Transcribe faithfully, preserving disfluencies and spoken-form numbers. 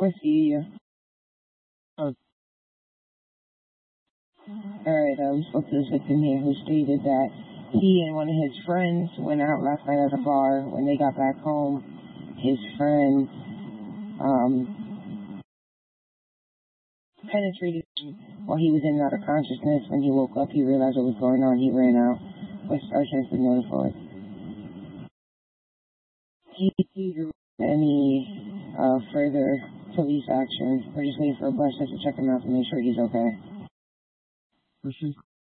What's the, uh, alright, uh, we spoke to this victim here who stated that he and one of his friends went out last night at a bar. When they got back home, his friend, um, penetrated him while he was in and out of consciousness. When he woke up, he realized what was going on. He ran out. What's our chance to notify? Any uh, further police action? We're just waiting for a bus just to check him out to make sure he's okay.